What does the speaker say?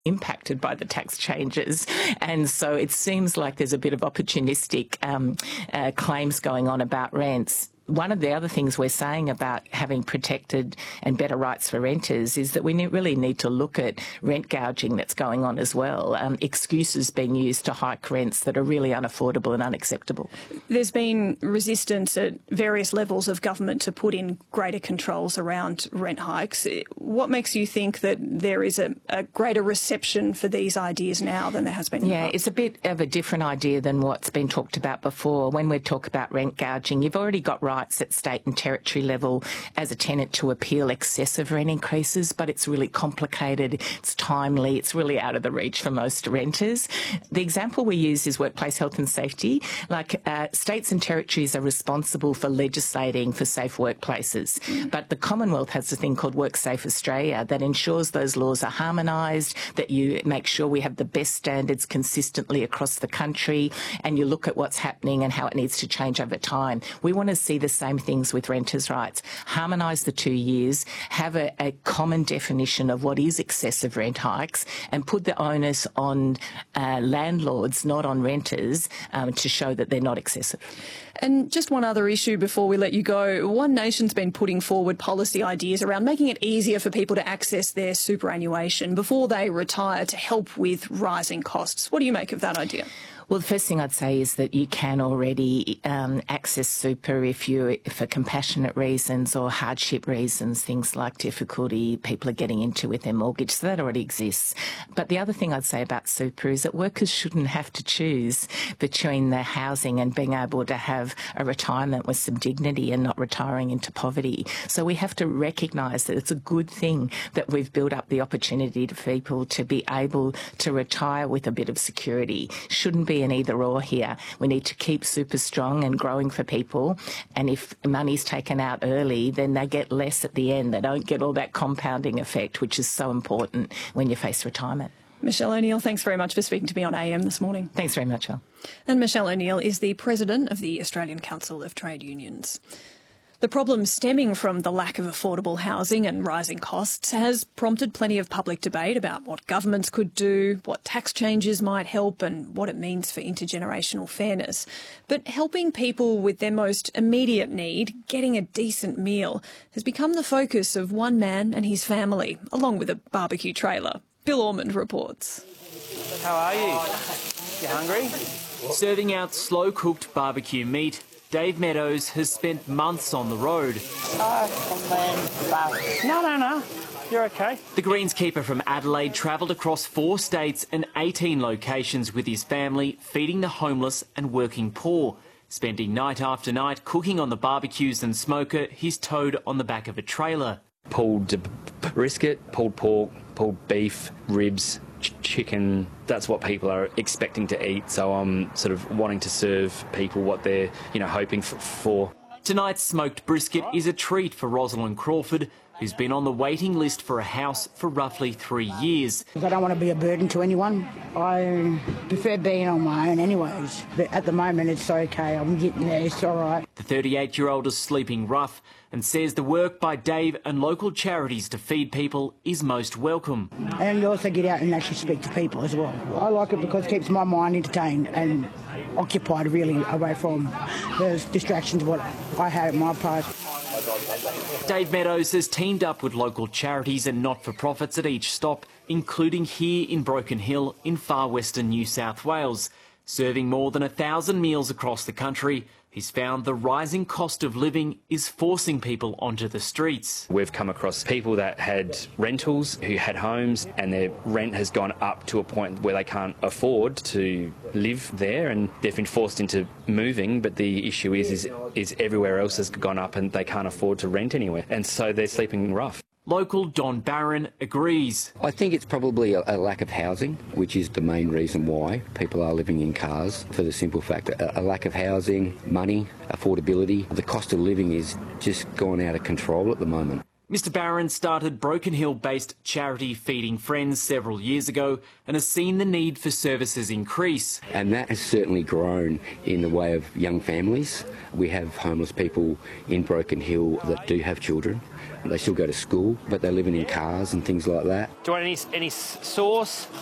impacted by the tax changes. And so it seems like there's a bit of opportunistic claims going on about rents. One of the other things we're saying about having protected and better rights for renters is that we really need to look at rent gouging that's going on as well, excuses being used to hike rents that are really unaffordable and unacceptable. There's been resistance at various levels of government to put in greater controls around rent hikes. What makes you think that there is a greater reception for these ideas now than there has been in the past? It's a bit of a different idea than what's been talked about before. When we talk about rent gouging, you've already got rights at state and territory level as a tenant to appeal excessive rent increases, but it's really complicated, it's timely, it's really out of the reach for most renters. The example we use is workplace health and safety. States and territories are responsible for legislating for safe workplaces, but the Commonwealth has a thing called WorkSafe Australia that ensures those laws are harmonised, that you make sure we have the best standards consistently across the country, and you look at what's happening and how it needs to change over time. We want to see the same things with renters' rights. Harmonise the 2 years, have a common definition of what is excessive rent hikes, and put the onus on landlords, not on renters, to show that they're not excessive. And just one other issue before we let you go. One Nation's been putting forward policy ideas around making it easier for people to access their superannuation before they retire to help with rising costs. What do you make of that idea? Well, the first thing I'd say is that you can already access super for compassionate reasons or hardship reasons, things like difficulty people are getting into with their mortgage. So that already exists. But the other thing I'd say about super is that workers shouldn't have to choose between their housing and being able to have a retirement with some dignity and not retiring into poverty. So we have to recognise that it's a good thing that we've built up the opportunity for people to be able to retire with a bit of security. Shouldn't be an either or here. We need to keep super strong and growing for people, and if money's taken out early, then they get less at the end. They don't get all that compounding effect, which is so important when you face retirement. Michelle O'Neill, thanks very much for speaking to me on AM this morning. Thanks very much, Al. And Michelle O'Neill is the President of the Australian Council of Trade Unions. The problem stemming from the lack of affordable housing and rising costs has prompted plenty of public debate about what governments could do, what tax changes might help, and what it means for intergenerational fairness. But helping people with their most immediate need, getting a decent meal, has become the focus of one man and his family, along with a barbecue trailer. Bill Ormond reports. How are you? You hungry? Serving out slow-cooked barbecue meat, Dave Meadows has spent months on the road. No. You're okay. The greenskeeper from Adelaide travelled across 4 states and 18 locations with his family, feeding the homeless and working poor, spending night after night cooking on the barbecues and smoker he's towed on the back of a trailer. Pulled brisket, pulled pork, pulled beef, ribs, chicken. That's what people are expecting to eat, so I'm sort of wanting to serve people what they're, hoping for. Tonight's smoked brisket is a treat for Rosalind Crawford, who's been on the waiting list for a house for roughly 3 years. I don't want to be a burden to anyone. I prefer being on my own anyways, but at the moment it's okay. I'm getting there, it's all right. The 38-year-old is sleeping rough and says the work by Dave and local charities to feed people is most welcome. And you also get out and actually speak to people as well. I like it because it keeps my mind entertained and occupied, really, away from those distractions what I had at my past. Dave Meadows has teamed up with local charities and not-for-profits at each stop, including here in Broken Hill in far western New South Wales. Serving more than 1,000 meals across the country, he's found the rising cost of living is forcing people onto the streets. We've come across people that had rentals, who had homes, and their rent has gone up to a point where they can't afford to live there, and they've been forced into moving, but the issue is everywhere else has gone up and they can't afford to rent anywhere, and so they're sleeping rough. Local Don Barron agrees. I think it's probably a lack of housing, which is the main reason why people are living in cars, for the simple fact that a lack of housing, money, affordability, the cost of living is just gone out of control at the moment. Mr Barron started Broken Hill-based charity Feeding Friends several years ago and has seen the need for services increase. And that has certainly grown in the way of young families. We have homeless people in Broken Hill that do have children. They still go to school, but they're living in cars and things like that. Do you want any sauce?